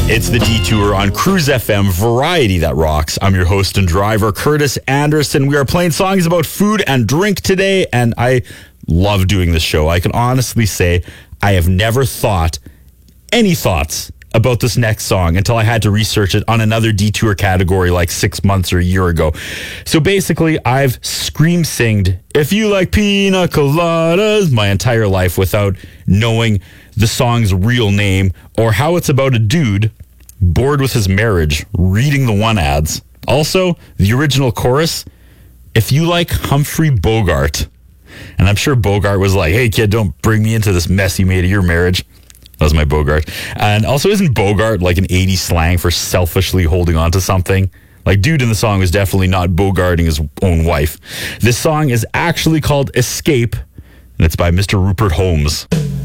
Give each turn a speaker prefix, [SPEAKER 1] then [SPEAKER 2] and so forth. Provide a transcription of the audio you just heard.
[SPEAKER 1] It's the Detour on Cruise FM, variety that rocks. I'm your host and driver, Curtis Anderson. We are playing songs about food and drink today, and I love doing this show. I can honestly say I have never thought any thoughts about this next song until I had to research it on another Detour category like 6 months or a year ago. So basically, I've scream-singed "If You Like Pina Coladas" my entire life without knowing the song's real name or how it's about a dude bored with his marriage reading the One ads. Also, the original chorus, "If you like Humphrey Bogart." And I'm sure Bogart was like, "Hey kid, don't bring me into this mess you made of your marriage." That was my Bogart. And also, isn't Bogart like an 80s slang for selfishly holding on to something? Like, dude in the song was definitely not bogarting his own wife. This song is actually called "Escape," and it's by Mr. Rupert Holmes.